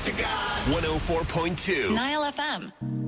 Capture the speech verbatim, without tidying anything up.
one oh four point two Nile F M.